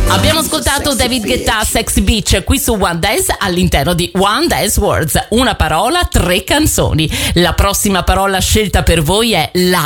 Abbiamo ascoltato David Guetta, Sexy Beach, qui su One Dance all'interno di One Dance Words. Una parola, 3 canzoni. La prossima parola scelta per voi è